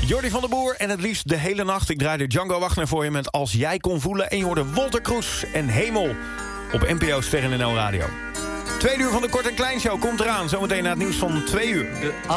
Jordi van der Boer en het liefst de hele nacht. Ik draaide Django Wagner voor je met Als jij kon voelen. En je hoorde Wolter Kroes en Hemel op NPO Ster NL Radio. 2 uur van de Kort en Klein Show komt eraan. Zometeen na het nieuws van 2 uur.